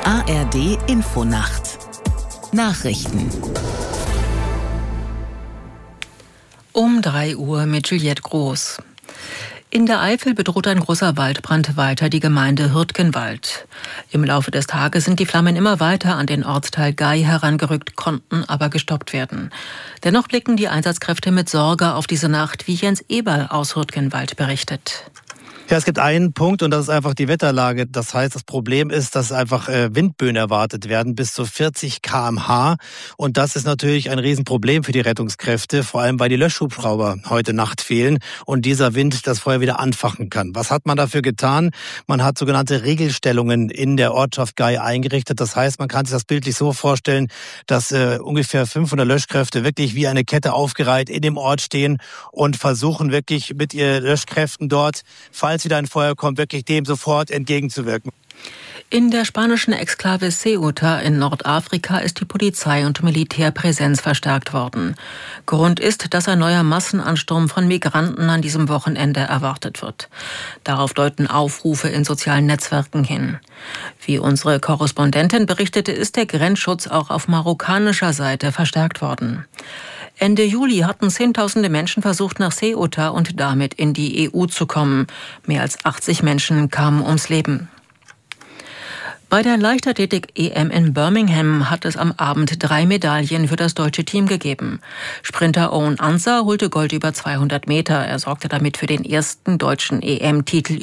ARD Infonacht Nachrichten Um 3 Uhr mit Juliette Groß. In der Eifel bedroht ein großer Waldbrand weiter die Gemeinde Hürtgenwald. Im Laufe des Tages sind die Flammen immer weiter an den Ortsteil Gay herangerückt, konnten aber gestoppt werden. Dennoch blicken die Einsatzkräfte mit Sorge auf diese Nacht, wie Jens Eberl aus Hürtgenwald berichtet. Ja, es gibt einen Punkt und das ist einfach die Wetterlage. Das heißt, das Problem ist, dass einfach Windböen erwartet werden bis zu 40 km/h. Und das ist natürlich ein Riesenproblem für die Rettungskräfte, vor allem weil die Löschhubschrauber heute Nacht fehlen und dieser Wind das Feuer wieder anfachen kann. Was hat man dafür getan? Man hat sogenannte Regelstellungen in der Ortschaft Gay eingerichtet. Das heißt, man kann sich das bildlich so vorstellen, dass ungefähr 500 Löschkräfte wirklich wie eine Kette aufgereiht in dem Ort stehen und versuchen wirklich mit ihren Löschkräften dort, falls wieder ein Feuer kommt, wirklich dem sofort entgegenzuwirken. In der spanischen Exklave Ceuta in Nordafrika ist die Polizei- und Militärpräsenz verstärkt worden. Grund ist, dass ein neuer Massenansturm von Migranten an diesem Wochenende erwartet wird. Darauf deuten Aufrufe in sozialen Netzwerken hin. Wie unsere Korrespondentin berichtete, ist der Grenzschutz auch auf marokkanischer Seite verstärkt worden. Ende Juli hatten Zehntausende Menschen versucht, nach Ceuta und damit in die EU zu kommen. Mehr als 80 Menschen kamen ums Leben. Bei der Leichtathletik-EM in Birmingham hat es am Abend 3 Medaillen für das deutsche Team gegeben. Sprinter Owen Ansah holte Gold über 200 Meter. Er sorgte damit für den ersten deutschen EM-Titel